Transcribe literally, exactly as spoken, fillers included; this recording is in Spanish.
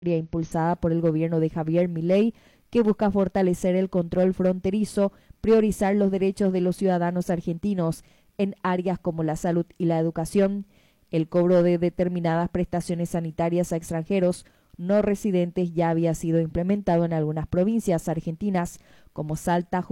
impulsada por el gobierno de Javier Milei, que busca fortalecer el control fronterizo, priorizar los derechos de los ciudadanos argentinos en áreas como la salud y la educación, el cobro de determinadas prestaciones sanitarias a extranjeros no residentes ya había sido implementado en algunas provincias argentinas como Salta,